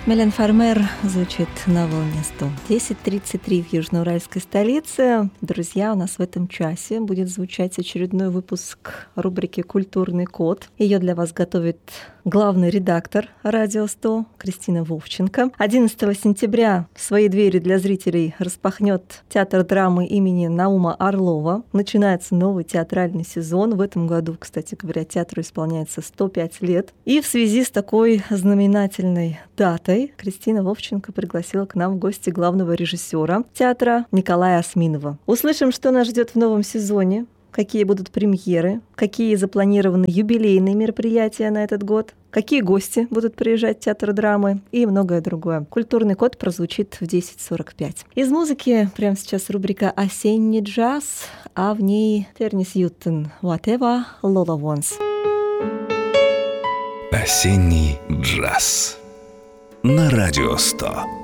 Милен Фармер звучит на волне 110:33 в южноуральской столице. Друзья, у нас в этом часе будет звучать очередной выпуск рубрики «Культурный код». Ее для вас готовит главный редактор «Радио 100» Кристина Вовченко. 11 сентября свои двери для зрителей распахнет театр драмы имени Наума Орлова. Начинается новый театральный сезон. В этом году, кстати говоря, театру исполняется 105 лет. И в связи с такой знаменательной датой Кристина Вовченко пригласила к нам в гости главного режиссера театра Николая Осминова. Услышим, что нас ждет в новом сезоне, какие будут премьеры, какие запланированы юбилейные мероприятия на этот год, какие гости будут приезжать в театр драмы и многое другое. Культурный код прозвучит в 10:45. Из музыки прямо сейчас рубрика «Осенний джаз», а в ней Тернис Ютон «Whatever Lola Wants». Осенний джаз на Радио 100.